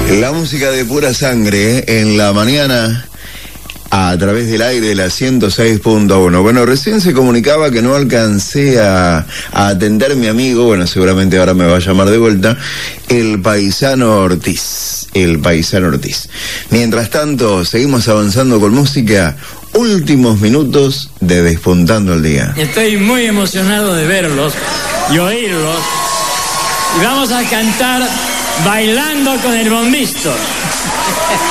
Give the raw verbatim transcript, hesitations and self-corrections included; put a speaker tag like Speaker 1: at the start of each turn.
Speaker 1: La música de pura sangre, ¿eh? En la mañana a través del aire de la ciento seis punto uno. Bueno, recién se comunicaba que no alcancé a, a atender mi amigo, bueno, seguramente ahora me va a llamar de vuelta, el paisano Ortiz, el paisano Ortiz. Mientras tanto, seguimos avanzando con música, últimos minutos de Despuntando el Día.
Speaker 2: Estoy muy emocionado de verlos y oírlos, y vamos a cantar Bailando con el Bombisto.